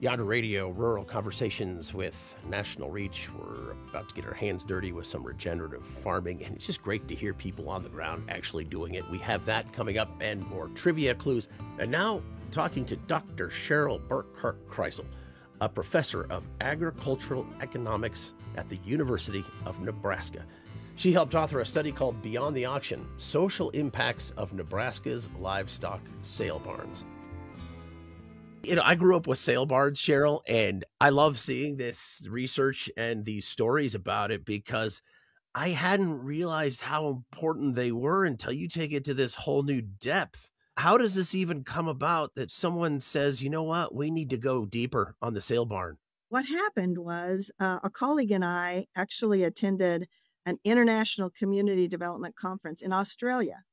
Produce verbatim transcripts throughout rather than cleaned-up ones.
Yonder Radio, Rural Conversations with National Reach. We're about to get our hands dirty with some regenerative farming, and it's just great to hear people on the ground actually doing it. We have that coming up and more trivia clues. And now, talking to Doctor Cheryl Burkhart Kreisel, a professor of agricultural economics at the University of Nebraska. She helped author a study called Beyond the Auction, Social Impacts of Nebraska's Livestock Sale Barns. You know, I grew up with sale barns, Cheryl, and I love seeing this research and these stories about it because I hadn't realized how important they were until you take it to this whole new depth. How does this even come about that someone says, you know what, we need to go deeper on the sale barn? What happened was uh, a colleague and I actually attended an international community development conference in Australia.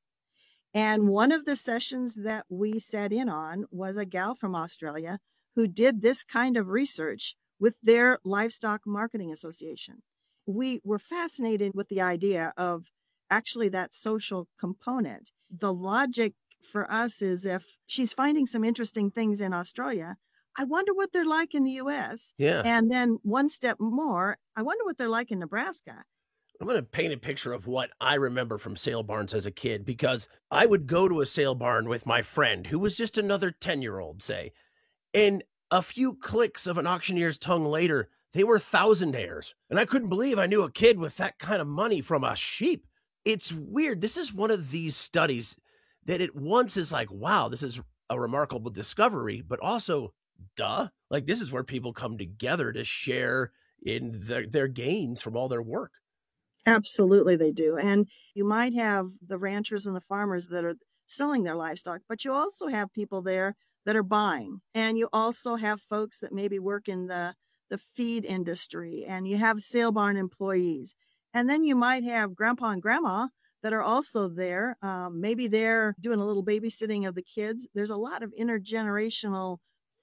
And one of the sessions that we sat in on was a gal from Australia who did this kind of research with their livestock marketing association. We were fascinated with the idea of actually that social component. The logic for us is if she's finding some interesting things in Australia, I wonder what they're like in the U S. Yeah. And then one step more, I wonder what they're like in Nebraska. I'm going to paint a picture of what I remember from sale barns as a kid, because I would go to a sale barn with my friend who was just another ten-year-old, say, and a few clicks of an auctioneer's tongue later, they were thousandaires. And I couldn't believe I knew a kid with that kind of money from a sheep. It's weird. This is one of these studies that at once is like, wow, this is a remarkable discovery, but also, duh, like this is where people come together to share in their, their gains from all their work. Absolutely, they do. And you might have the ranchers and the farmers that are selling their livestock, but you also have people there that are buying. And you also have folks that maybe work in the, the feed industry, and you have sale barn employees. And then you might have grandpa and grandma that are also there. Um, maybe they're doing a little babysitting of the kids. There's a lot of intergenerational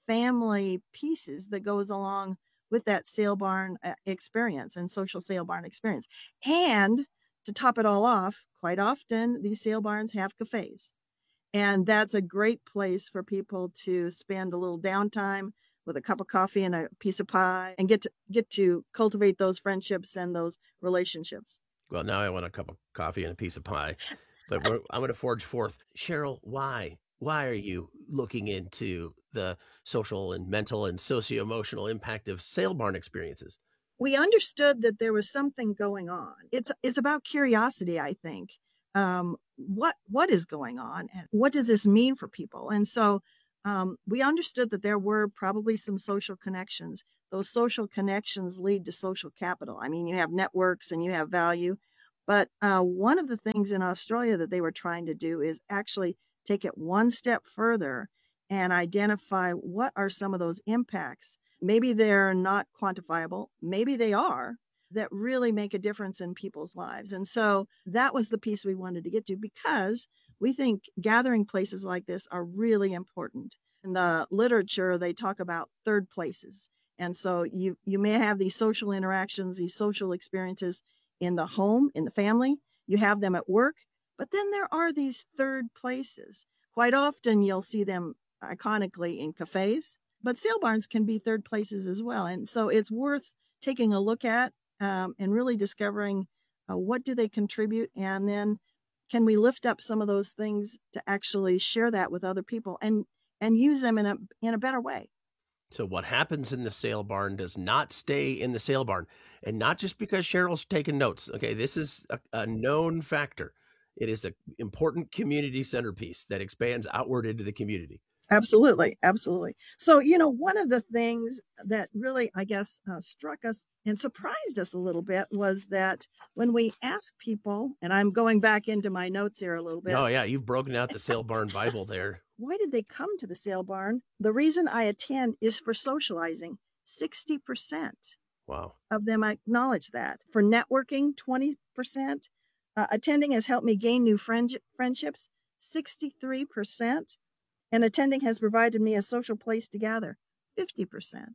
family pieces that goes along with that sale barn experience and social sale barn experience. And to top it all off, quite often these sale barns have cafes. And that's a great place for people to spend a little downtime with a cup of coffee and a piece of pie and get to get to cultivate those friendships and those relationships. Well, now I want a cup of coffee and a piece of pie, but we're, I'm going to forge forth. Cheryl, why? Why are you looking into the social and mental and socio-emotional impact of sale barn experiences? We understood that there was something going on. It's it's about curiosity, I think. Um, what what is going on, and what does this mean for people? And so um, we understood that there were probably some social connections. Those social connections lead to social capital. I mean, you have networks and you have value. But uh, one of the things in Australia that they were trying to do is actually take it one step further and identify what are some of those impacts. Maybe they're not quantifiable, maybe they are, that really make a difference in people's lives. And so that was the piece we wanted to get to, because we think gathering places like this are really important. In the literature, they talk about third places. And so you, you may have these social interactions, these social experiences in the home, in the family, you have them at work, but then there are these third places. Quite often you'll see them iconically in cafes, but sale barns can be third places as well. And so it's worth taking a look at um, and really discovering uh, what do they contribute, and then can we lift up some of those things to actually share that with other people and and use them in a in a better way. So what happens in the sale barn does not stay in the sale barn, and not just because Cheryl's taking notes. Okay, this is a, a known factor. It is an important community centerpiece that expands outward into the community. Absolutely. Absolutely. So, you know, one of the things that really, I guess, uh, struck us and surprised us a little bit was that when we asked people, and I'm going back into my notes here a little bit. Oh, yeah. You've broken out the sale barn Bible there. Why did they come to the sale barn? The reason I attend is for socializing. sixty percent Wow. of them acknowledge that. For networking, twenty percent. Uh, attending has helped me gain new friend- friendships, sixty-three percent. And attending has provided me a social place to gather, fifty percent.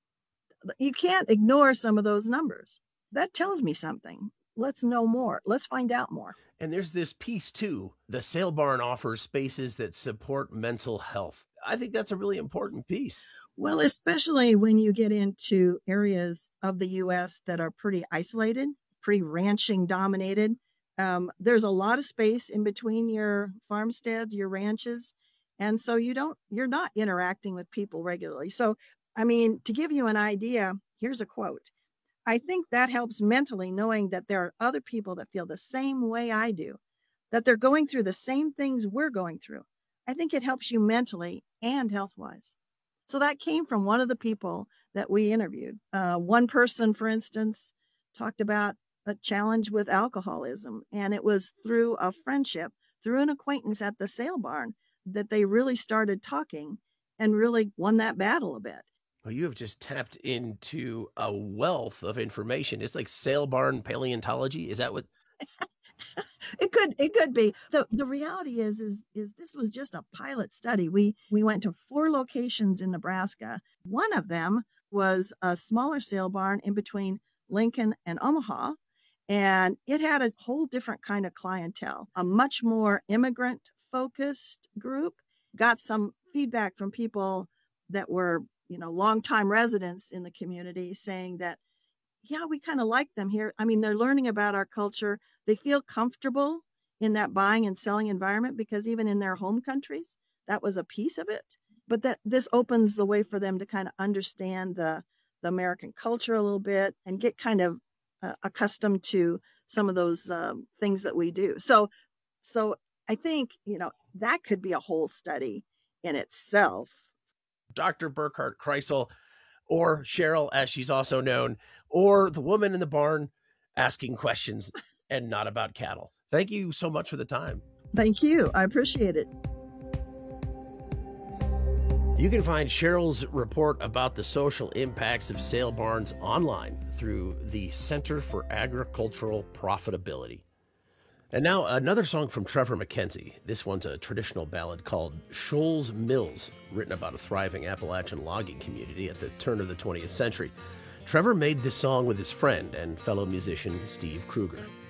You can't ignore some of those numbers. That tells me something. Let's know more. Let's find out more. And there's this piece too. The sale barn offers spaces that support mental health. I think that's a really important piece. Well, especially when you get into areas of the U S that are pretty isolated, pretty ranching dominated. Um, there's a lot of space in between your farmsteads, your ranches. And so you don't, you're not interacting with people regularly. So, I mean, to give you an idea, here's a quote. I think that helps mentally, knowing that there are other people that feel the same way I do, that they're going through the same things we're going through. I think it helps you mentally and health wise. So that came from one of the people that we interviewed. Uh, one person, for instance, talked about a challenge with alcoholism, and it was through a friendship, through an acquaintance at the sale barn, that they really started talking and really won that battle a bit. Well, you have just tapped into a wealth of information. It's like sale barn paleontology. Is that what? It could it could be. The the reality is is is this was just a pilot study. We we went to four locations in Nebraska. One of them was a smaller sale barn in between Lincoln and Omaha, and it had a whole different kind of clientele, a much more immigrant focused group. Got some feedback from people that were, you know, longtime residents in the community saying that, yeah, we kind of like them here. I mean, they're learning about our culture. They feel comfortable in that buying and selling environment because even in their home countries, that was a piece of it. But that this opens the way for them to kind of understand the, the American culture a little bit and get kind of uh, accustomed to some of those uh, things that we do. So, so I think, you know, that could be a whole study in itself. Doctor Burkhart Kreisel, or Cheryl, as she's also known, or the woman in the barn asking questions and not about cattle. Thank you so much for the time. Thank you. I appreciate it. You can find Cheryl's report about the social impacts of sale barns online through the Center for Agricultural Profitability. And now another song from Trevor McKenzie. This one's a traditional ballad called Shoals Mills, written about a thriving Appalachian logging community at the turn of the twentieth century. Trevor made this song with his friend and fellow musician Steve Kruger.